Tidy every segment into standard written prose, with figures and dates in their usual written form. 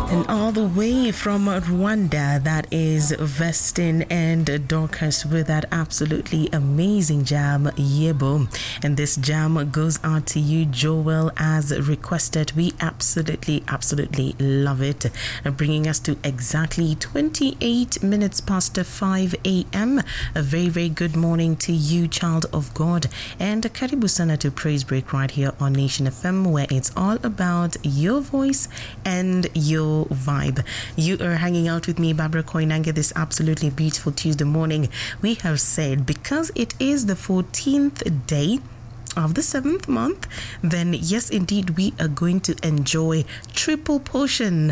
And all the way from Rwanda, that is Vestin and Dorcas with that absolutely amazing jam, Yebo. And this jam goes out to you, Joel, as requested. We absolutely love it. Bringing us to exactly 28 minutes past 5 a.m. A very good morning to you, child of God. And Karibu Sana to Praise Break right here on Nation FM, where it's all about your voice and your vibe. You are hanging out with me, Barbara Koinange, this absolutely beautiful Tuesday morning. We have said, because it is the 14th day of the 7th month, then yes, indeed, we are going to enjoy triple portion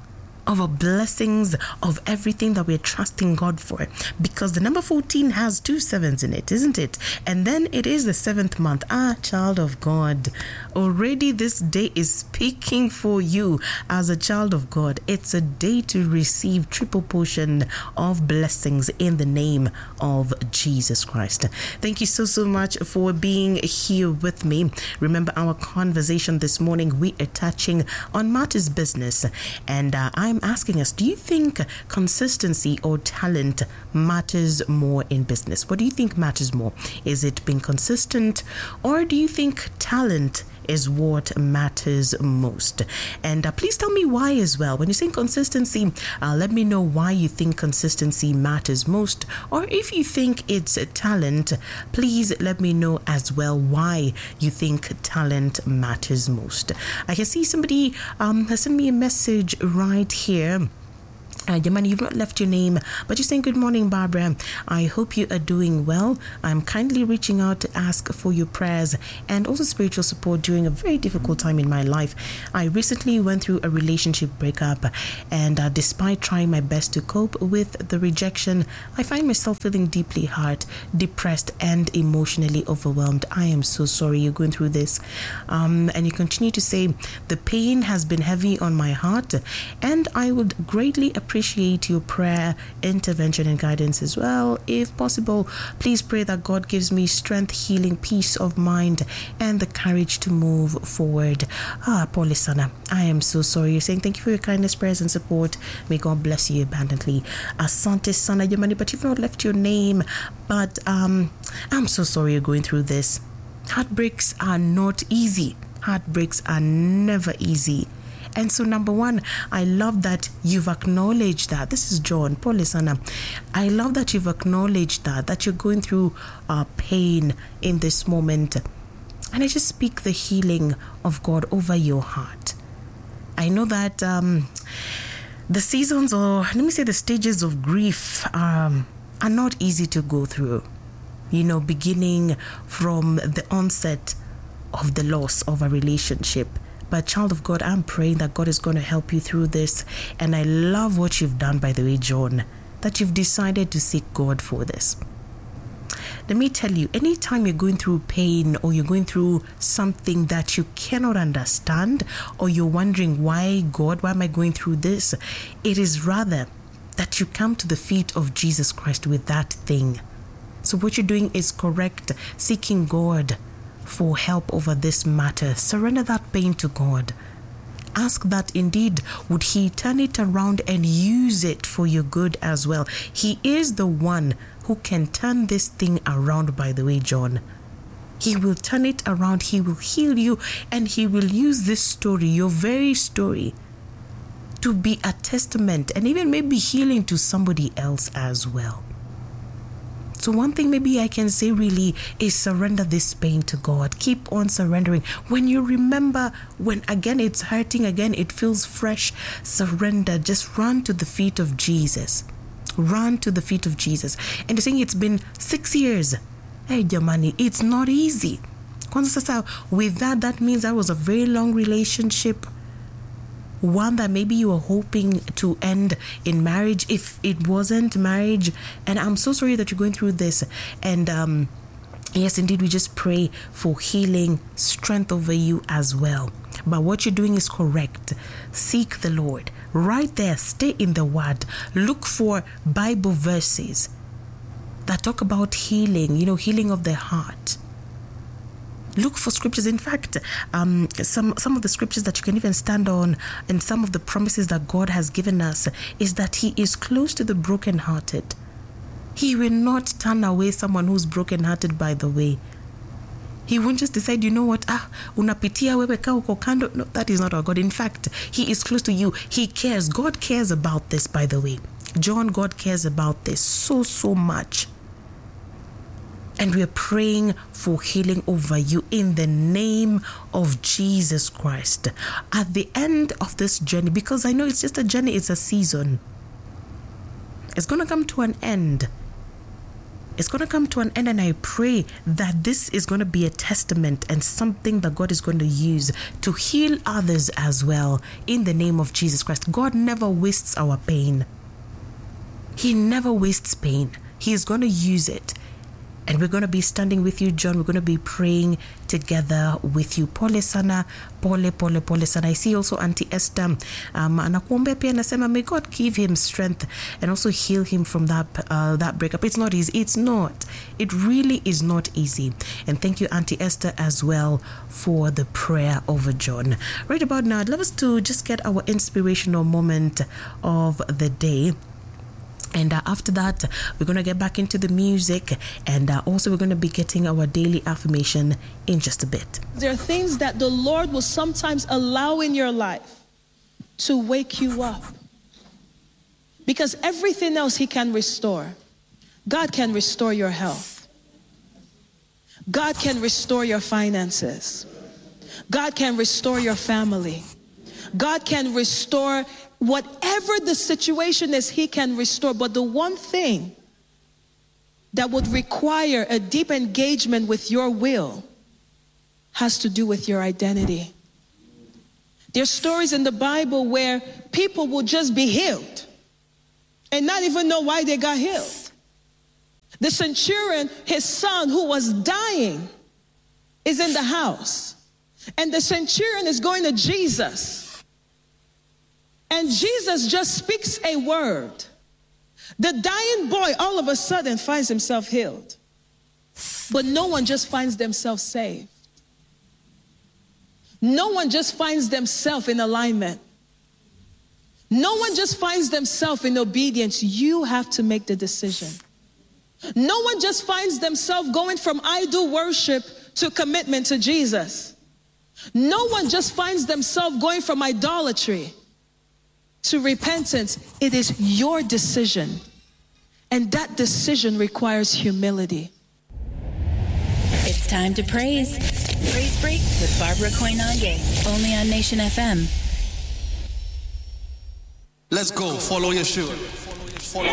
of our blessings, of everything that we're trusting God for, because the number 14 has 2 sevens in it, isn't it? And then it is the 7th month. Child of God, already this day is speaking for you as a child of God. It's a day to receive triple portion of blessings in the name of Jesus Christ. Thank you so much for being here with me. Remember, our conversation this morning, we are touching on matters business, and I'm asking us, do you think consistency or talent matters more in business? What do you think matters more? Is it being consistent, or do you think talent is what matters most? And please tell me why as well. When you're saying consistency, let me know why you think consistency matters most, or if you think it's talent, please let me know as well why you think talent matters most. I can see somebody has sent me a message right here. Yamani, you've not left your name, but you're saying, good morning, Barbara. I hope you are doing well. I'm kindly reaching out to ask for your prayers and also spiritual support during a very difficult time in my life. I recently went through a relationship breakup, and despite trying my best to cope with the rejection, I find myself feeling deeply hurt, depressed, and emotionally overwhelmed. I am so sorry you're going through this. And you continue to say, the pain has been heavy on my heart, and I would greatly appreciate your prayer, intervention, and guidance as well. If possible, please pray that God gives me strength, healing, peace of mind, and the courage to move forward. Polisana, I am so sorry. You're saying thank you for your kindness, prayers, and support. May God bless you abundantly. Asante Sana Yamani, but you've not left your name. But I'm so sorry you're going through this. Heartbreaks are not easy. Heartbreaks are never easy. And so, number one, I love that you've acknowledged that. This is John, Polisana. I love that you've acknowledged that you're going through pain in this moment. And I just speak the healing of God over your heart. I know that the seasons, or let me say the stages of grief are not easy to go through. You know, beginning from the onset of the loss of a relationship. But child of God, I'm praying that God is going to help you through this. And I love what you've done, by the way, John, that you've decided to seek God for this. Let me tell you, anytime you're going through pain, or you're going through something that you cannot understand, or you're wondering, why God, why am I going through this? It is rather that you come to the feet of Jesus Christ with that thing. So what you're doing is correct, seeking God for help over this matter. Surrender that pain to God. Ask that indeed would He turn it around and use it for your good as well. He is the one who can turn this thing around, by the way, John. He will turn it around. He will heal you, and He will use this story, your very story, to be a testament and even maybe healing to somebody else as well. So one thing maybe I can say really is surrender this pain to God. Keep on surrendering. When you remember, when again it's hurting, again it feels fresh, surrender. Just run to the feet of Jesus. Run to the feet of Jesus. And you're saying it's been 6 years. Hey, Jamani, it's not easy. With that means that was a very long relationship. One that maybe you were hoping to end in marriage, if it wasn't marriage. And I'm so sorry that you're going through this. And yes, indeed, we just pray for healing, strength over you as well. But what you're doing is correct. Seek the Lord. Right there, stay in the Word. Look for Bible verses that talk about healing, healing of the heart. Look for scriptures. In fact, some of the scriptures that you can even stand on, and some of the promises that God has given us, is that He is close to the brokenhearted. He will not turn away someone who's brokenhearted, by the way. He won't just decide, you know what, unapitia wewe ka uko kando. No, that is not our God. In fact, He is close to you. He cares. God cares about this, by the way. John, God cares about this so much. And we're praying for healing over you in the name of Jesus Christ. At the end of this journey, because I know it's just a journey, it's a season. It's going to come to an end. It's going to come to an end, and I pray that this is going to be a testament and something that God is going to use to heal others as well in the name of Jesus Christ. God never wastes our pain. He never wastes pain. He is going to use it. And we're going to be standing with you, John. We're going to be praying together with you. Pole sana, pole sana. I see also Auntie Esther. Anakuombea pia anasema, may God give him strength and also heal him from that breakup. It's not easy. It's not. It really is not easy. And thank you, Auntie Esther, as well for the prayer over John. Right about now, I'd love us to just get our inspirational moment of the day. And after that, we're going to get back into the music, and also we're going to be getting our daily affirmation in just a bit. There are things that the Lord will sometimes allow in your life to wake you up. Because everything else He can restore. God can restore your health. God can restore your finances. God can restore your family. God can restore whatever the situation is. He can restore. But the one thing that would require a deep engagement with your will has to do with your identity. There's stories in the Bible where people will just be healed and not even know why they got healed. The centurion, his son who was dying, is in the house. And the centurion is going to Jesus. And Jesus just speaks a word. The dying boy all of a sudden finds himself healed. But no one just finds themselves saved. No one just finds themselves in alignment. No one just finds themselves in obedience. You have to make the decision. No one just finds themselves going from idol worship to commitment to Jesus. No one just finds themselves going from idolatry to repentance. It is your decision. And that decision requires humility. It's time to praise. Praise Break with Barbara Koinange. Only on Nation FM. Let's go. Follow Yeshua.